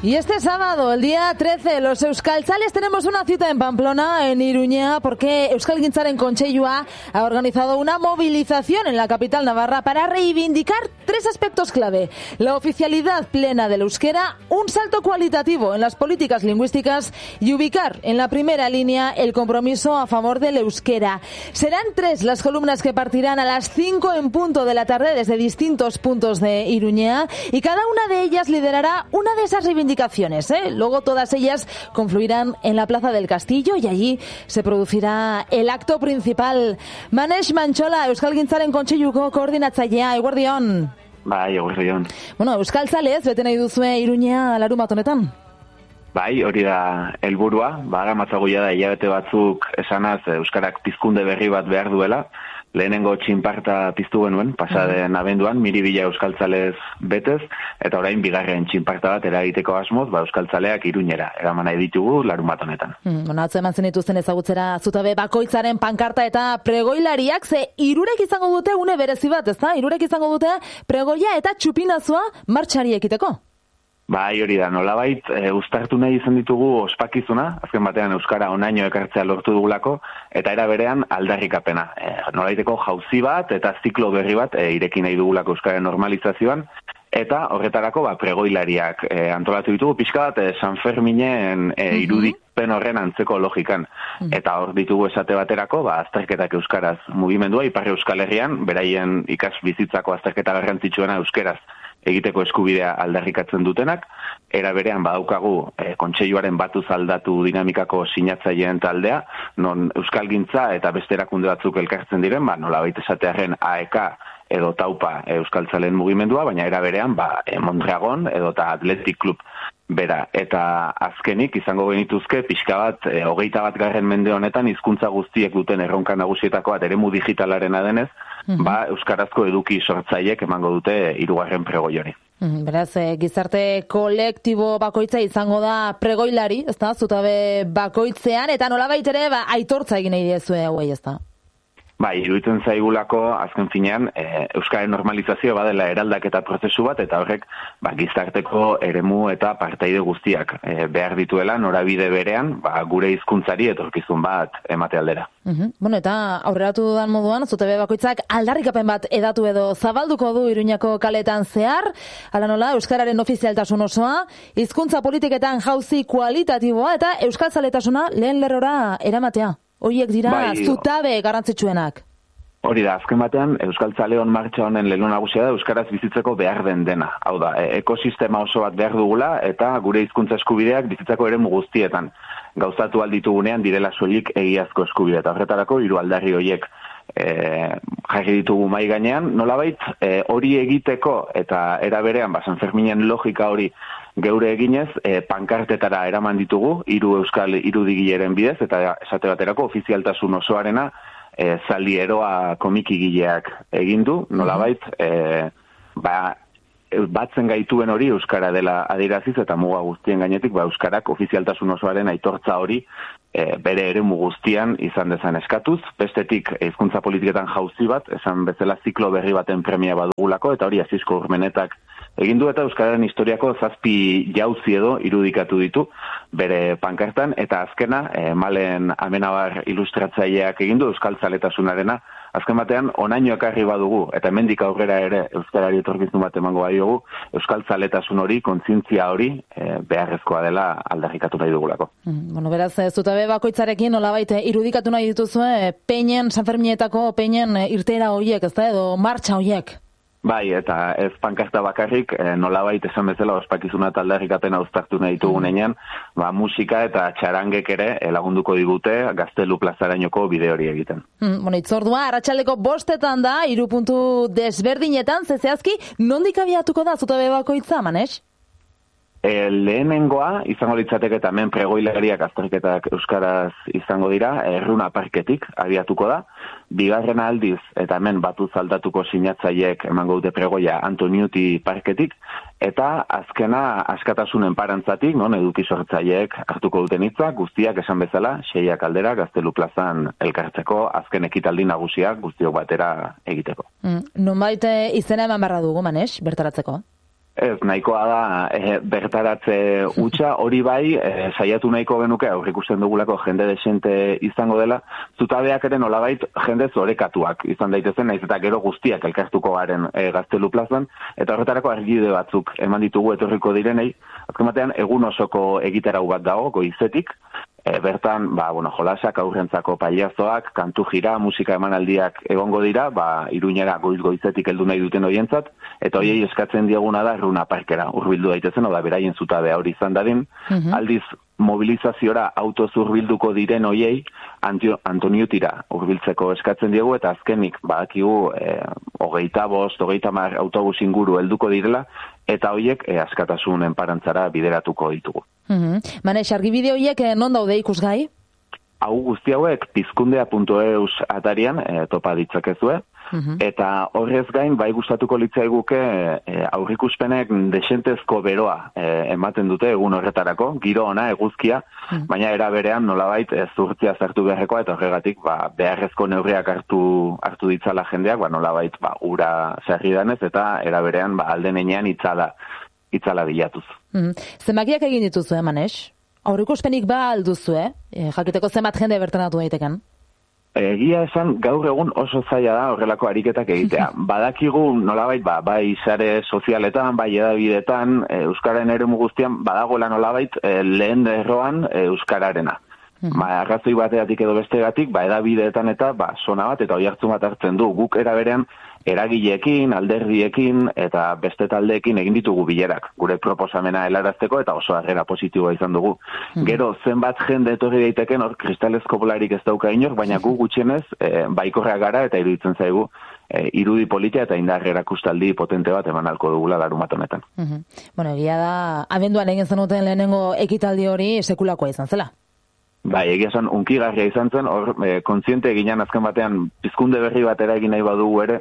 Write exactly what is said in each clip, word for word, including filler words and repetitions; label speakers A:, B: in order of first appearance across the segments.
A: Y este sábado, el día trece, los euskaltzales tenemos una cita en Pamplona, en Iruña, porque Euskalgintzaren Kontseilua ha organizado una movilización en la capital navarra para reivindicar tres aspectos clave: la oficialidad plena del euskera, un salto cualitativo en las políticas lingüísticas y ubicar en la primera línea el compromiso a favor del euskera. Serán tres las columnas que partirán a las cinco en punto de la tarde desde distintos puntos de Iruña, y cada una de ellas liderará una de esas reivindicaciones. ¿eh? Luego todas ellas confluirán en la Plaza del Castillo y allí se producirá el acto principal. Manesh Mantxola, Euskalgintzaren Kontseiluko koordinatzailea, eguerdion.
B: Bai, eguerdion.
A: Bueno, euskaltzalez bete nahi duzue Iruña larunbat honetan?
B: Bai, hori da helburua. Ba, matzagoia da hilabete batzuk esanaz euskarak pizkunde berri bat behar duela. Lehenengo txinparta piztu genuen, pasaden abenduan, miribila euskaltzalez betez, eta orain bigarren txinparta bat eragiteko asmoz, ba, euskaltzaleak Iruñera eraman nahi ditugu larunbat honetan.
A: Mm, bueno, atzo eman zen dituzten ezagutzera zutabe bakoitzaren pankarta eta pregoilariak, ze hirurek izango dute une berezi bat, ezta? Hirurek izango dute pregoia eta txupinazua martxari ekiteko.
B: Bai, hori da, nolabait, e, uztartu nahi izan ditugu ospakizuna, azken batean euskara onaino ekartzea lortu dugulako, eta era berean aldarrikapena. E, nolaiteko jauzi bat eta ziklo berri bat e, ireki nahi dugulako euskaren normalizazioan, eta horretarako ba, pregoilariak e, antolatu ditugu pixka bat e, San Ferminen e, irudipen horren antzeko logikan. Eta hor ditugu esate baterako, ba, azterketak euskaraz mugimendua, Ipar Euskal Herrian, beraien ikas bizitzako azterketa garrantzitsuena euskeraz egiteko eskubidea aldarrikatzen dutenak, era berean badaukagu e, kontseiluaren batuz aldatu dinamikako sinatzaileen taldea, non Euskalgintza eta beste erakunde batzuk elkartzen diren, ba, nolabait esatearren A E K edo Taupa euskaltzaleen mugimendua, baina era berean ba, e, Mondragon edo ta Athletic Club bera. Eta azkenik izango genituzke pixka bat, e, hogeita bat garren mende honetan hizkuntza guztiek duten erronka nagusietako bat eremu digitalarena denez, ba, euskarazko eduki sortzaileek emango dute hirugarren pregoi hori.
A: Beraz, eh, gizarte kolektibo bakoitza izango da pregoilari, ezta? Zutabe bakoitzean, eta nolabait ere ba, aitortza egin nahi diezue hauei, ezta?
B: Bai, iruditzen zaigulako azken finean e, euskaren normalizazio badela eraldaketa prozesu bat, eta horrek ba, gizarteko eremu eta partaide guztiak e, behar dituela norabide berean, ba, gure hizkuntzari etorkizun bat emate aldera.
A: Uhum. Bueno, eta aurreratu dudan moduan, zutabe bakoitzak aldarrikapen bat edatu edo zabalduko du Iruñako kaletan zehar, ala nola, euskararen ofizialtasun osoa, hizkuntza politiketan jauzi kualitatiboa eta euskaltzaletasuna lehen lerrora eramatea. Horiek dira bai, zutabe garrantzitsuenak.
B: Hori da, azken batean, euskaltzaleon martxa honen lelo nagusia da euskaraz bizitzeko behar den dena. Hau da, ekosistema oso bat behar dugula eta gure hizkuntza eskubideak bizitzako eremu guztietan gauzatu alditugunean direla soilik egiazko eskubidea. Eta horretarako hiru aldarri horiek e, jarri ditugu mai gainean. Nolabait, e, hori egiteko eta era berean, ba, San Ferminen logika hori geure eginez, e, pankartetara eraman ditugu, hiru euskal irudigileren bidez, eta esate baterako ofizialtasun osoarena e, zaldieroa komikigileak egin du, nolabait, e, ba, batzen gaituen hori euskara dela adieraziz, eta muga guztien gainetik, ba, euskarak ofizialtasun osoaren aitortza hori e, bere eremu guztian izan dezan eskatuz, bestetik hizkuntza politiketan jauzi bat, esan bezala ziklo berri baten premia badugulako, eta hori Asisko Urmenetak egin du, eta euskararen historiako zazpi jauzi edo irudikatu ditu bere pankartan, eta azkena, e, Malen Amenabar ilustratzaileak egin du euskaltzaletasunarena, azken batean onaino ekarri badugu, eta hemendik aurrera ere euskarari etorkizun bat emango badiogu, euskaltzaletasun hori, kontzientzia hori e, beharrezkoa dela aldarrikatu nahi dugulako.
A: Mm, bueno, beraz, zutabe bakoitzarekin nolabait irudikatu nahi dituzue peinen, San Ferminetako peinen irteera horiek, ezta, edo martxa horiek?
B: Bai, eta ez pankarta bakarrik, e, nolabait esan bezala ospakizuna eta aldarrikapena uztartu nahi ditugunean, ba, musika eta txarangek ere lagunduko digute Gaztelu plazarainoko bide hori egiten.
A: Mm, bueno, itzordua, arratsaldeko bostetan da, hiru puntu desberdinetan, zehazki, nondik abiatuko da zutabe bakoitza, Manesh?
B: E, lehenengoa, izango litzateke eta hemen pregoilariak azterketak euskaraz izango dira, Erruna parketik abiatuko da. Bigarren aldiz, eta hemen batuz aldatuko sinatzaileek emango dute pregoia Antoniuti parketik, eta azkena askatasunen parantzatik, non eduki sortzaileek hartuko duten hitza, guztiak esan bezala, seiak aldera Gaztelu plazan elkartzeko azken ekitaldi nagusiak guztiok batera egiteko.
A: Mm, nonbait izena eman barra dugu, Manesh, bertaratzeko?
B: Ez, nahikoa da e, bertaratze hutsa, hori bai, e, saiatu nahiko genuke, aurrikusten dugulako jende desente izango dela, zutabeak ere nolabait jende zorekatuak izan daitezen, naiz eta gero guztiak elkartuko garen e, Gaztelu plazan, eta horretarako argide batzuk eman ditugu etorriko direnei, azken batean egun osoko egitarau bat dago, goizetik, E, bertan, ba, bueno, jolasak, aurrentzako pailazoak, kantu jira, musika emanaldiak egongo dira, ba, Iruñera goiz-goizetik heldu nahi duten horientzat, eta horiei eskatzen dieguna da Erruna Parkera hurbildu daitezen, oda beraien zutabea hori izan dadin, mm-hmm. aldiz mobilizaziora autoz hurbilduko diren horiei Antoniutira hurbiltzeko eskatzen diegu, eta azkenik, badakigu, e, hogeita bost, hogeita mar autobus inguru helduko direla, eta horiek e, askatasun enparantzara bideratuko ditugu.
A: Mm-hmm. Manex, argibide horiek non daude ikusgai?
B: Hau guzti hauek pizkundea puntu eus atarian e, topa ditzakezue, mm-hmm. eta horrez gain bai gustatuko litzaiguke e, aurrikuspenek desentezko beroa e, ematen dute egun horretarako, giro ona, eguzkia, mm-hmm. baina era berean nolabait e, zurtzia zartu beharrekoa, eta horregatik ba, beharrezko neurriak hartu, hartu ditzala jendeak, ba, nolabait ba, ura sarri danez, eta era berean ba, aldenean itzala, itzala bilatuz.
A: Mm-hmm. Zenbakiak egin dituzu, eh, Manex? Aurrikuspenik ba alduzu, eh? E, jakiteko zenbat jende bertanatu daiteken?
B: Egia esan, gaur egun oso zaila da horrelako ariketak egitea. Badakigu nolabait, ba, bai sare sozialetan, bai edabidetan, e, Euskararen eremu guztian, badagoela nolabait e, lehen erroan e, Euskararena. Mm-hmm. Ba, arrazoi bategatik edo bestegatik, ba, edabideetan eta ba, sona bat eta oihartzun bat hartzen du. Guk era berean, eragileekin, alderdiekin eta beste taldeekin egin ditugu bilerak, gure proposamena helarazteko eta oso harrera positiboa izan dugu. Mm-hmm. Gero, zenbat jende etorri daiteken hor kristalezko bolarik ez dauka inor, baina gu gutxienez e, baikorra gara eta iruditzen zaigu e, irudi politia eta indar erakustaldi potente bat eman alko dugula larumat honetan.
A: Mm-hmm. Bueno, egia da, abenduan egin zenuten lehenengo ekitaldi hori sekulakoa izan zela.
B: Bai, egia esan, unkigarria izan zen, hor, e, kontziente eginan azken batean, pizkunde berri batera egin nahi badugu ere,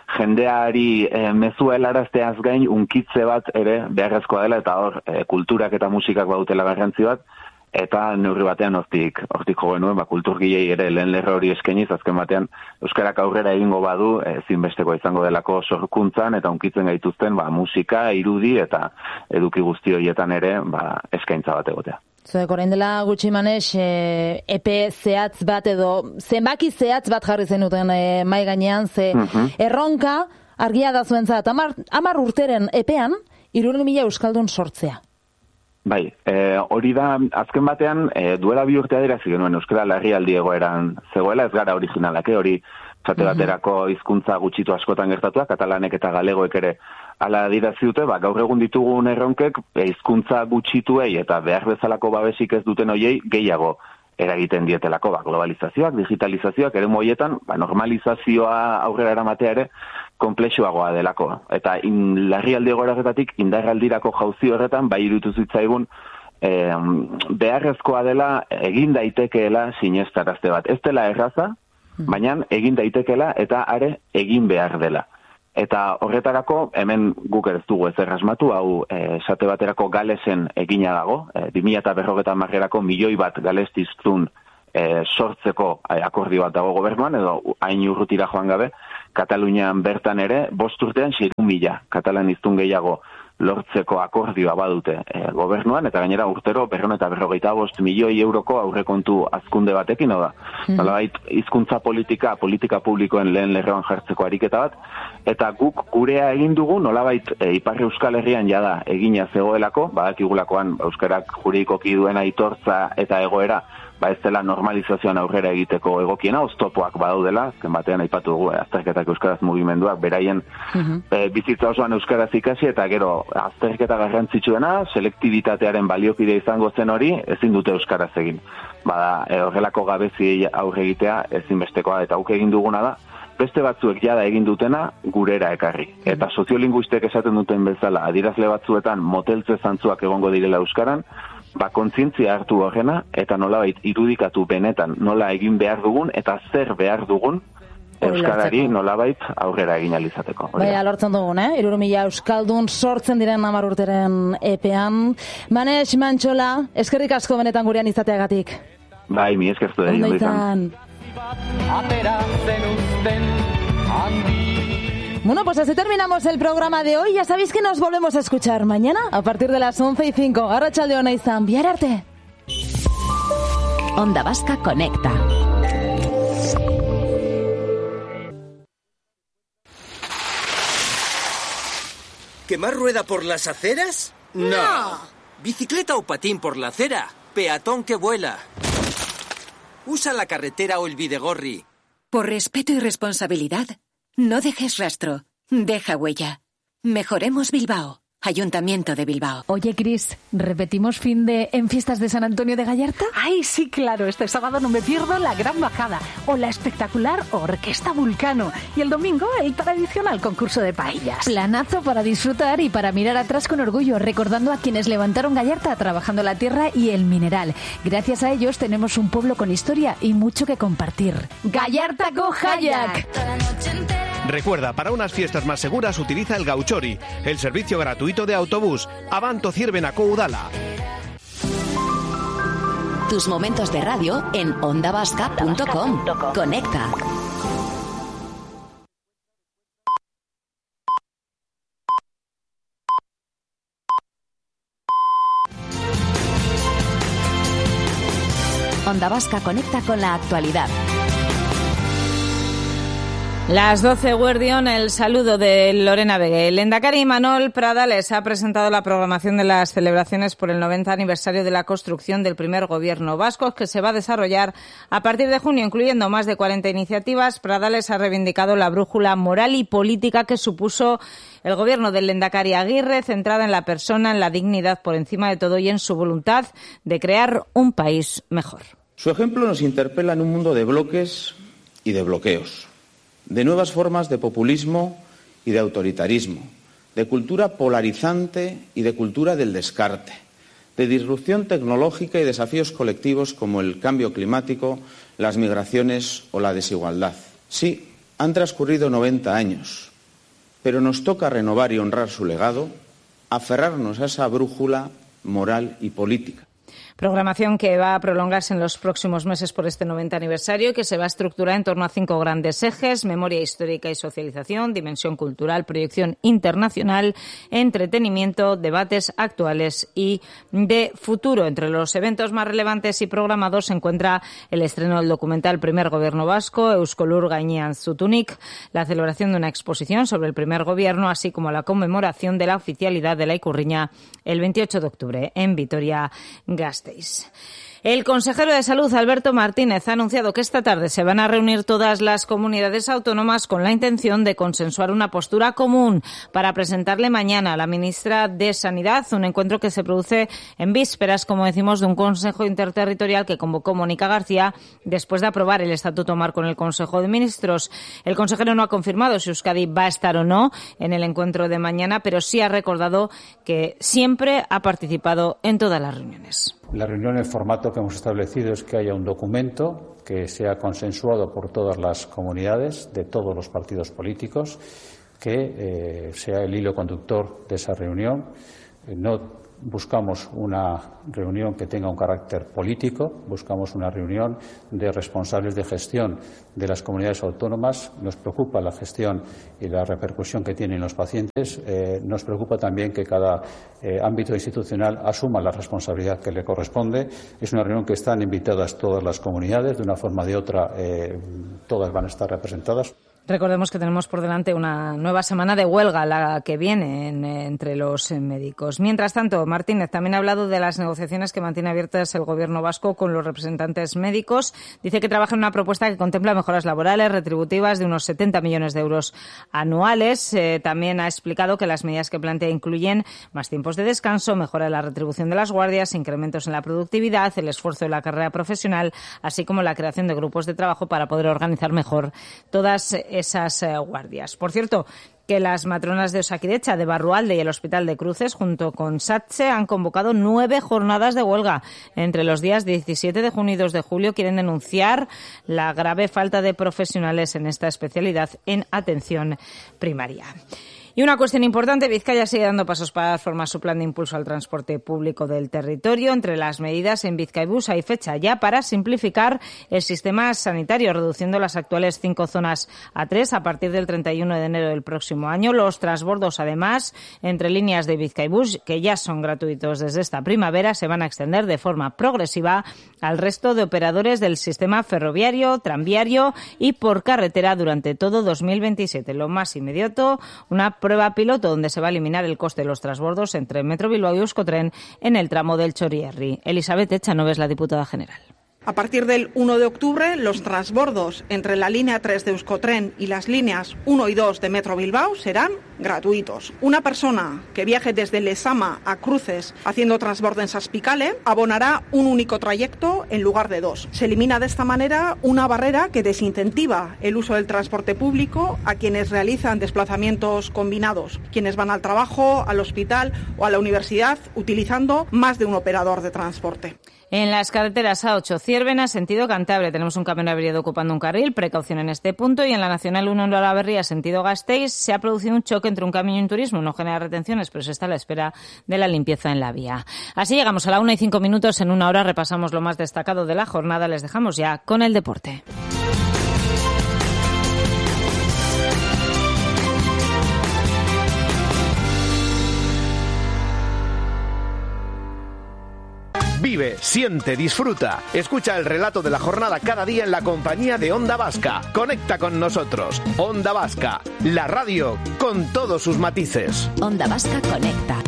B: jendeari e, mezua helarazteaz gain, unkitze bat ere beharrezkoa dela, eta hor, e, kulturak eta musikak badutela garrantzi bat, eta neurri batean hortik, hortik jo genuen, ba, kulturgilei ere lehen lerro hori eskeniz, azken batean, euskarak aurrera egingo badu, e, zinbesteko izango delako sorkuntzan, eta unkitzen gaituzten, ba, musika, irudi, eta eduki guzti horietan ere, ba, eskaintza bat egotea.
A: Zuek, orain dela gutxi Manex, e, epe zehatz bat edo zenbaki zehatz bat jarri zenuten e, mai gainean, ze mm-hmm. erronka argia da zuentzat, amar, amar urteren epean, hirurehun mila euskaldun sortzea.
B: Bai, e, hori da, azken batean, e, duela bi urtea dira zigenuen euskara larrialdi egoeran zegoela, ez gara originalak, eh, hori zate baterako hizkuntza gutxitu askotan gertatuak, katalanek eta galegoek ere ala dirazi dute, ba, gaur egun ditugun erronkek hizkuntza gutxituei eta behar bezalako babesik ez duten hoiei gehiago eragiten dietelako, ba, globalizazioak, digitalizazioak, ere moietan, ba, normalizazioa aurrera eramatea ere komplexuagoa delako. Eta in, larrialdi egoeratatik indarraldirako jauzi horretan, bai iruditu zitzaigun, eh, beharrezkoa dela egin daitekeela sinestarazte bat. Ez dela erraza, baina egin daitekeela eta are egin behar dela. Eta horretarako, hemen guk ez dugu ez errasmatu, hau esate baterako galesen egina dago, e, bi mila berrogeita hamarerako milioi bat galestiztun e, sortzeko akordio bat dago gobernuan, edo hain urrutira joan gabe, Katalunian bertan ere, bost urtean seiehun mila katalaniztun gehiago lortzeko akordioa badute e, gobernuan, eta gainera urtero berrehun eta berrogeita bost milioi euroko aurrekontu hazkunde batekin, oda. Mm. Nolabait, hizkuntza politika, politika publikoen lehen lerroan jartzeko ariketa bat, eta guk gurea egin dugu, nolabait, e, Ipar Euskal Herrian jada egina zegoelako, badakigulakoan euskarak juridikoki duen aitortza eta egoera, ba ez dela normalizazioan aurrera egiteko egokiena, oztopoak badaudela, azken batean aipatu dugu, eh, azterketak euskaraz mugimenduak, beraien mm-hmm. e, bizitza osoan euskaraz ikasi, eta gero azterketa garrantzitsuena, selektibitatearen baliokide izango zen hori, ezin dute euskaraz egin. Bada, e, horrelako gabeziei aurre egitea ezinbestekoa, eta guk egin duguna da, beste batzuek jada egin dutena gurera ekarri. Eta soziolinguistek esaten duten bezala, adierazle batzuetan moteltze zantzuak egongo direla euskaran, ba, kontzientzia hartu horrena, eta nolabait irudikatu benetan nola egin behar dugun, eta zer behar dugun euskarari nolabait aurrera egin alizateko.
A: Baina lortzen dugun, eh? Hirurehun mila euskaldun sortzen diren hamar urteren epean. Manex Mantxola, eskerrik asko benetan gurean izateagatik.
B: Bai, mi eskertu da.
A: Ondoitan. Bueno, pues así terminamos el programa de hoy. Ya sabéis que nos volvemos a escuchar mañana a partir de las once y cinco. Arratsaldeon izan, bihar arte.
C: Onda Vasca Conecta.
D: ¿Quemar rueda por las aceras? No. no. ¿Bicicleta o patín por la acera? Peatón que vuela. Usa la carretera o el bidegorri.
E: Por respeto y responsabilidad, no dejes rastro. Deja huella. Mejoremos Bilbao. Ayuntamiento de Bilbao.
F: Oye, Cris, ¿repetimos fin de en Fiestas de San Antonio de Gallarta?
G: Ay, sí, claro. Este sábado no me pierdo la Gran Bajada o la espectacular Orquesta Vulcano. Y el domingo, el tradicional concurso de paellas.
F: Planazo para disfrutar y para mirar atrás con orgullo, recordando a quienes levantaron Gallarta trabajando la tierra y el mineral. Gracias a ellos tenemos un pueblo con historia y mucho que compartir. ¡Gallarta con Hayak!
H: Recuerda, para unas fiestas más seguras utiliza el Gauchori, el servicio gratuito de autobús. Abanto Zirbenako Udala.
C: Tus momentos de radio en onda vasca punto com. Conecta. Onda Vasca conecta con la actualidad.
I: Las doce, Guardión, el saludo de Lorena Vegue. El Lehendakari Imanol Pradales ha presentado la programación de las celebraciones por el noventa aniversario de la construcción del primer gobierno vasco, que se va a desarrollar a partir de junio, incluyendo más de cuarenta iniciativas. Pradales ha reivindicado la brújula moral y política que supuso el gobierno del Lehendakari Aguirre, centrada en la persona, en la dignidad por encima de todo y en su voluntad de crear un país mejor.
J: Su ejemplo nos interpela en un mundo de bloques y de bloqueos, de nuevas formas de populismo y de autoritarismo, de cultura polarizante y de cultura del descarte, de disrupción tecnológica y desafíos colectivos como el cambio climático, las migraciones o la desigualdad. Sí, han transcurrido noventa años, pero nos toca renovar y honrar su legado, aferrarnos a esa brújula moral y política.
I: Programación que va a prolongarse en los próximos meses por este noventa aniversario y que se va a estructurar en torno a cinco grandes ejes: memoria histórica y socialización, dimensión cultural, proyección internacional, entretenimiento, debates actuales y de futuro. Entre los eventos más relevantes y programados se encuentra el estreno del documental Primer Gobierno Vasco, Euskolur Gainean Zutunik, la celebración de una exposición sobre el primer gobierno, así como la conmemoración de la oficialidad de la Ikurriña el veintiocho de octubre en Vitoria-Gasteiz. El consejero de Salud, Alberto Martínez, ha anunciado que esta tarde se van a reunir todas las comunidades autónomas con la intención de consensuar una postura común para presentarle mañana a la ministra de Sanidad, un encuentro que se produce en vísperas, como decimos, de un consejo interterritorial que convocó Mónica García después de aprobar el Estatuto Marco en el Consejo de Ministros. El consejero no ha confirmado si Euskadi va a estar o no en el encuentro de mañana, pero sí ha recordado que siempre ha participado en todas las reuniones.
K: La reunión, el formato que hemos establecido es que haya un documento que sea consensuado por todas las comunidades, de todos los partidos políticos, que eh, sea el hilo conductor de esa reunión. Eh, no buscamos una reunión que tenga un carácter político, buscamos una reunión de responsables de gestión de las comunidades autónomas. Nos preocupa la gestión y la repercusión que tienen los pacientes. Eh, nos preocupa también que cada eh, ámbito institucional asuma la responsabilidad que le corresponde. Es una reunión que están invitadas todas las comunidades, de una forma o de otra eh, todas van a estar representadas.
I: Recordemos que tenemos por delante una nueva semana de huelga, la que viene en, entre los médicos. Mientras tanto, Martínez también ha hablado de las negociaciones que mantiene abiertas el Gobierno vasco con los representantes médicos. Dice que trabaja en una propuesta que contempla mejoras laborales, retributivas de unos setenta millones de euros anuales. Eh, también ha explicado que las medidas que plantea incluyen más tiempos de descanso, mejora de la retribución de las guardias, incrementos en la productividad, el esfuerzo de la carrera profesional, así como la creación de grupos de trabajo para poder organizar mejor todas esas eh, guardias. Por cierto, que las matronas de Osakidecha, de Barrualde y el Hospital de Cruces, junto con SATSE, han convocado nueve jornadas de huelga. Entre los días diecisiete de junio y dos de julio quieren denunciar la grave falta de profesionales en esta especialidad en atención primaria. Y una cuestión importante, Vizcaya sigue dando pasos para dar forma a su plan de impulso al transporte público del territorio. Entre las medidas en Vizcaibus hay fecha ya para simplificar el sistema sanitario, reduciendo las actuales cinco zonas a tres a partir del treinta y uno de enero del próximo año. Los transbordos, además, entre líneas de Vizcaibus, que ya son gratuitos desde esta primavera, se van a extender de forma progresiva al resto de operadores del sistema ferroviario, tranviario y por carretera durante todo dos mil veintisiete. Lo más inmediato, una prueba piloto donde se va a eliminar el coste de los transbordos entre Metro Bilbao y Euskotren en el tramo del Txorierri. Elizabeth Echanoves, la diputada general.
L: A partir del uno de octubre, los transbordos entre la línea tres de Euskotren y las líneas uno y dos de Metro Bilbao serán gratuitos. Una persona que viaje desde Lezama a Cruces haciendo transbordo en Saspicale abonará un único trayecto en lugar de dos. Se elimina de esta manera una barrera que desincentiva el uso del transporte público a quienes realizan desplazamientos combinados, quienes van al trabajo, al hospital o a la universidad utilizando más de un operador de transporte.
I: En las carreteras A ocho Ciervena, sentido Cantabria, tenemos un camión averiado ocupando un carril, precaución en este punto, y en la Nacional uno en Olavarría, sentido Gasteiz, se ha producido un choque entre un camión y un turismo, no genera retenciones, pero se está a la espera de la limpieza en la vía. Así llegamos a la una y cinco minutos, en una hora repasamos lo más destacado de la jornada, les dejamos ya con el deporte.
H: Vive, siente, disfruta. Escucha el relato de la jornada cada día en la compañía de Onda Vasca. Conecta con nosotros. Onda Vasca, la radio con todos sus matices.
C: Onda Vasca conecta.